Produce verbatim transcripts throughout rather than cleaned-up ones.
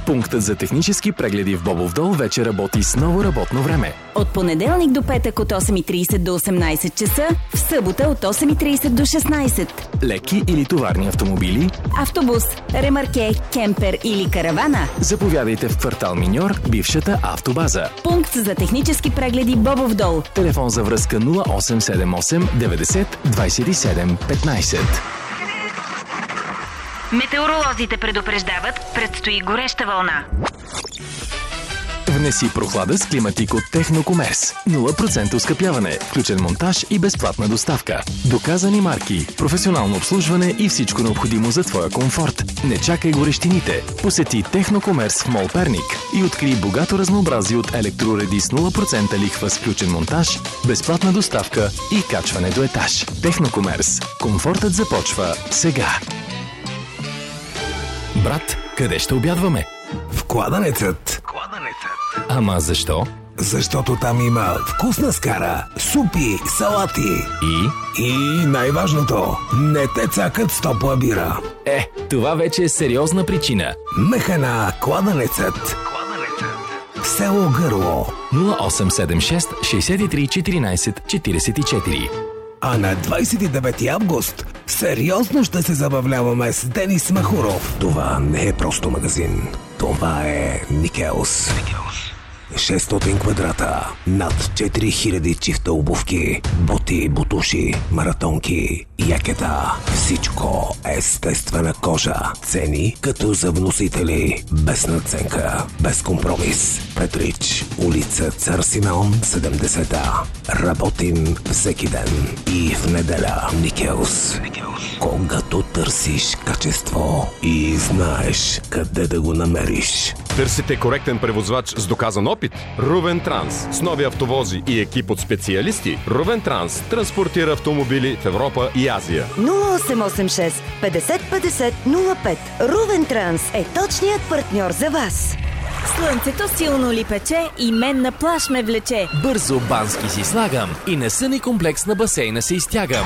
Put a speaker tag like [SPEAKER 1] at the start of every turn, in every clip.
[SPEAKER 1] Пунктът за технически прегледи в Бобов дол вече работи с ново работно време.
[SPEAKER 2] От понеделник до петък от осем и трийсет до осемнайсет часа, в събота от осем и трийсет до шестнайсет.
[SPEAKER 1] Леки или товарни автомобили,
[SPEAKER 2] автобус, ремарке, кемпер или каравана.
[SPEAKER 1] Заповядайте в квартал Миньор, бившата автобаза.
[SPEAKER 2] Пункт за технически прегледи Бобов дол.
[SPEAKER 1] Телефон за връзка нула осем седем осем деветдесет двайсет и седем петнайсет.
[SPEAKER 2] Метеоролозите предупреждават, предстои гореща вълна.
[SPEAKER 1] Внеси прохлада с климатик от Технокомерс. нула процента оскъпяване, включен монтаж и безплатна доставка. Доказани марки, професионално обслужване и всичко необходимо за твоя комфорт. Не чакай горещините. Посети Технокомерс в Мол Перник и открий богато разнообразие от електроуреди с нула процента лихва с включен монтаж, безплатна доставка и качване до етаж. Технокомерс. Комфортът започва сега. Брат, къде ще обядваме?
[SPEAKER 3] В Кладенецът.
[SPEAKER 1] Ама защо?
[SPEAKER 3] Защото там има вкусна скара, супи, салати.
[SPEAKER 1] И?
[SPEAKER 3] И най-важното, не те цакат с топла бира.
[SPEAKER 1] Е, това вече е сериозна причина.
[SPEAKER 3] Механа Кладенецът. Село Гърло.
[SPEAKER 1] нула осем седем шест шейсет и три четиринайсет четирийсет и четири.
[SPEAKER 3] А на двайсет и девети август сериозно ще се забавляваме с Денис Махуров. Това не е просто магазин. Това е Никелс. шестстотин квадрата, над четири хиляди чифта обувки, боти, бутуши, маратонки, якета. Всичко естествена кожа. Цени като за вносители. Без надценка, без компромис. Петрич, улица Цар Симеон, седемдесет. Работим всеки ден и в неделя. Никелс. Когато търсиш качество и знаеш къде да го намериш.
[SPEAKER 4] Търсите коректен превозвач с доказан опит? Рувен Транс. С нови автовози и екип от специалисти, Рувен Транс транспортира автомобили в Европа и Азия.
[SPEAKER 5] нула осем осем шест петдесет петдесет нула пет. Рувен Транс е точният партньор за вас.
[SPEAKER 2] Слънцето силно ли пече и мен на плаж ме влече.
[SPEAKER 1] Бързо бански си слагам и на съни комплекс на басейна се изтягам.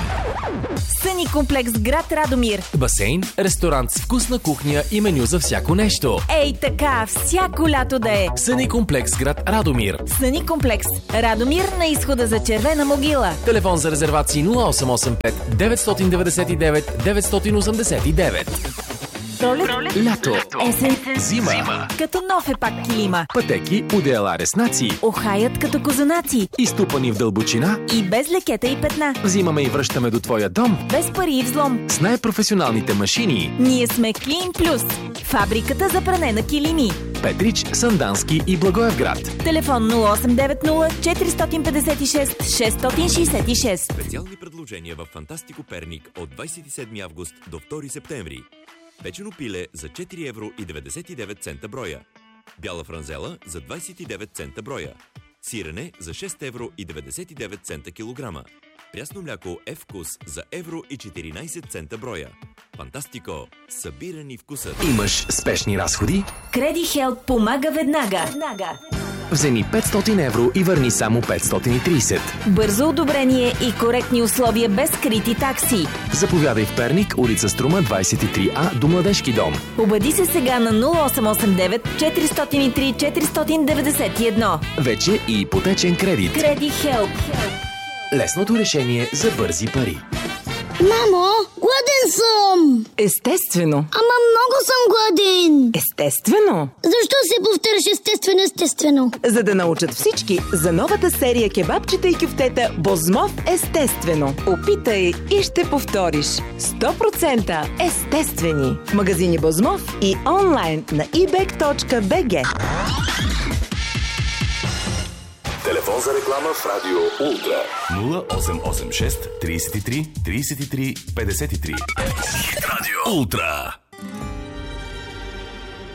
[SPEAKER 2] Съни комплекс град Радомир.
[SPEAKER 1] Басейн, ресторант с вкусна кухня и меню за всяко нещо.
[SPEAKER 2] Ей така, всяко лято да е.
[SPEAKER 1] Съни комплекс град Радомир.
[SPEAKER 2] Съни комплекс Радомир на изхода за Червена могила.
[SPEAKER 1] Телефон за резервации нула осем осем пет деветстотин деветдесет и девет деветстотин осемдесет и девет.
[SPEAKER 2] Пролет,
[SPEAKER 1] лято,
[SPEAKER 2] есен,
[SPEAKER 1] зима. зима.
[SPEAKER 2] Като нов е пак килима.
[SPEAKER 1] Пътеки, одеяла, ресници.
[SPEAKER 2] Охаят като козунаци.
[SPEAKER 1] Изтупани в дълбочина.
[SPEAKER 2] И без лекета и петна.
[SPEAKER 1] Взимаме и връщаме до твоя дом.
[SPEAKER 2] Без пари и взлом.
[SPEAKER 1] С най-професионалните машини.
[SPEAKER 2] Ние сме Клин Плюс. Фабриката за пране на килими.
[SPEAKER 1] Петрич, Сандански и Благоевград.
[SPEAKER 2] Телефон нула осем девет нула четиристотин петдесет и шест шестстотин шейсет и шест.
[SPEAKER 6] Специални предложения в Фантастико Перник от двайсет и седми август до втори септември. Печено пиле за четири евро и деветдесет и девет цента броя. Бяла франзела за двайсет и девет цента броя. Сирене за шест евро и деветдесет и девет цента килограма. Прясно мляко F-вкус за евро и четиринайсет цента броя. Фантастико! Събирани вкусът!
[SPEAKER 1] Имаш спешни разходи?
[SPEAKER 2] Креди Хелп помага веднага. веднага.
[SPEAKER 1] Вземи петстотин евро и върни само петстотин и трийсет.
[SPEAKER 2] Бързо одобрение и коректни условия без скрити такси.
[SPEAKER 1] Заповядай в Перник, улица Струма двайсет и три А до Младежки дом.
[SPEAKER 2] Обади се сега на нула осем осем девет четиристотин и три четиристотин деветдесет и едно.
[SPEAKER 1] Вече и ипотечен кредит.
[SPEAKER 2] Креди Хелп.
[SPEAKER 1] Лесното решение за бързи пари.
[SPEAKER 7] Мамо, гладен съм!
[SPEAKER 5] Естествено.
[SPEAKER 7] Ама много съм гладен!
[SPEAKER 5] Естествено.
[SPEAKER 7] Защо се повтаряш естествено, естествено?
[SPEAKER 5] За да научат всички за новата серия кебабчета и кюфтета Бозмов естествено. Опитай и ще повториш. сто процента естествени. В магазини Бозмов и онлайн на и бек точка би джи.
[SPEAKER 3] Телефон за реклама в Радио Ултра. нула осем осем шест трийсет и три трийсет и три петдесет и три. Радио Ултра.